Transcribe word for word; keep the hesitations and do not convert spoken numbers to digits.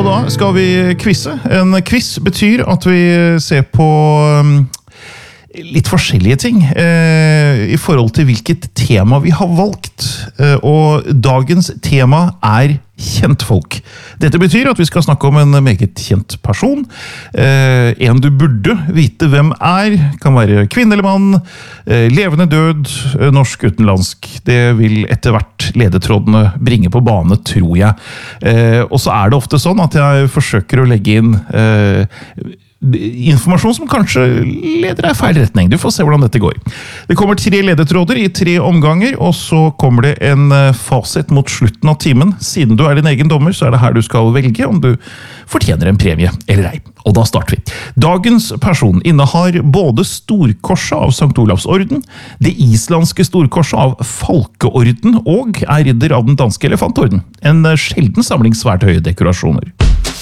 og da skal vi quizze. En quiz betyr at vi ser på um, litt forskjellige ting eh, i forhold til hvilket tema vi har valgt. Eh, og dagens tema er kjentfolk. Dette betyr at vi skal snakke om en meget kjent person. Eh, en du burde vite hvem er. Kan være kvinne eller mann, eh, levende død, eh, norsk utenlandsk. Det vil etter hvert ledetrådene bringe på bane, tror jeg. Eh, og så er det ofte sånn at jeg forsøker å legge inn eh, informasjon som kanskje leder deg i feil retning. Du får se hvordan dette går. Det kommer tre ledetråder i tre omganger, og så kommer det en fasit mot slutten av timen. Siden du er din egen dommer, så er det her du skal velge om du fortjener en premie eller ei. Og da starter vi. Dagens person innehar både storkorset av Sankt Olavs orden, det islandske storkorset av Falkeorden og er ridder av den danske elefantorden. En sjelden samling svært høye dekorasjoner.